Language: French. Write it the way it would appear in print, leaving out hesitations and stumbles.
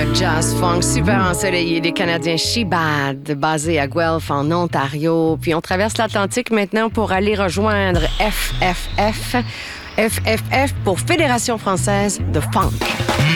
jazz funk super ensoleillé des Canadiens She-Bad, basés à Guelph en Ontario. Puis on traverse l'Atlantique maintenant pour aller rejoindre FFF. FFF pour Fédération française de funk.